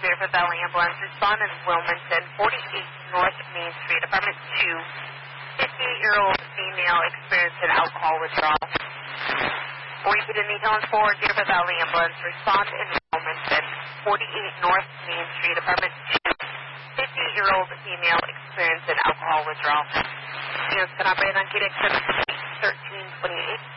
Deerfield Valley Ambulance. Respond in Wilmington, 48 North Main Street, apartment 2. 58-year-old female experiencing alcohol withdrawal. Repeat in details for Deerfield Valley Ambulance. Respond in Wilmington, 48 North Main Street, apartment 2. 58-year-old female experiencing alcohol withdrawal. Units can operate on KDX 1328.